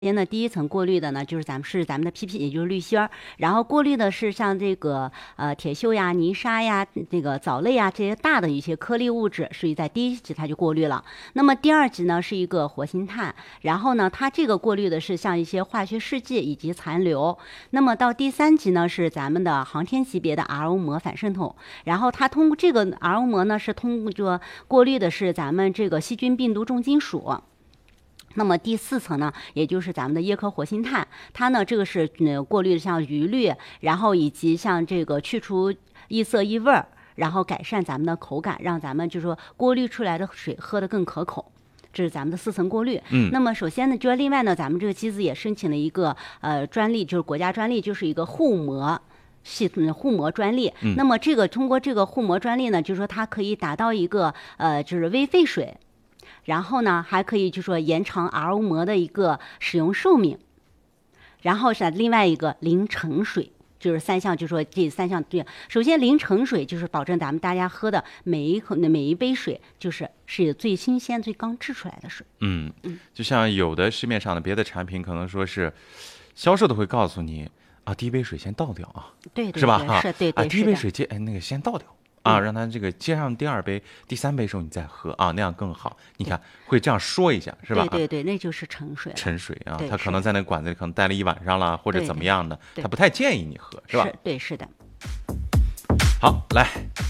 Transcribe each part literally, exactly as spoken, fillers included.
先呢，第一层过滤的呢，就是咱们是咱们的 P P， 也就是滤芯儿，然后过滤的是像这个呃铁锈呀、泥沙呀、这个藻类呀这些大的一些颗粒物质，所以在第一级它就过滤了。那么第二级呢是一个活性炭，然后呢它这个过滤的是像一些化学试剂以及残留。那么到第三级呢是咱们的航天级别的 R O 膜反渗透，然后它通过这个 R O 膜呢是通过这过滤的是咱们这个细菌、病毒、重金属。那么第四层呢，也就是咱们的液科活性炭，它呢这个是呃过滤的像余氯，然后以及像这个去除异色异味儿，然后改善咱们的口感，让咱们就是说过滤出来的水喝得更可口。这是咱们的四层过滤。 嗯， 那么首先呢，就是另外呢，咱们这个机子也申请了一个呃专利，就是国家专利，就是一个护膜。系统护膜专利， 嗯， 那么这个通过这个护膜专利呢，就是说它可以达到一个呃，就是微废水。然后呢，还可以就说延长 R O 膜的一个使用寿命，然后是另外一个零沉水，就是三项，就说这三项对。首先零沉水就是保证咱们大家喝的每一口每一杯水就是是最新鲜、最刚制出来的水。 嗯，就像有的市面上的别的产品，可能说是销售的会告诉你啊，第一杯水先倒掉啊， 对对对， 是吧？ 是，对对， 啊，第一杯水接哎那个先倒掉。啊，让它这个接上第二杯、第三杯时候你再喝啊，那样更好。你看会这样说一下，是吧？ 对对对，那就是沉水了。 沉水啊， 对它可能在那个管子里可能待了一晚上了，或者怎么样的， 对对它不太建议你喝，是吧？ 是，对，是的。 好，来，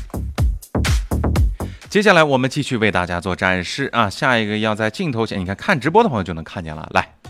接下来我们继续为大家做展示啊。下一个要在镜头前，你看看直播的朋友就能看见了，来。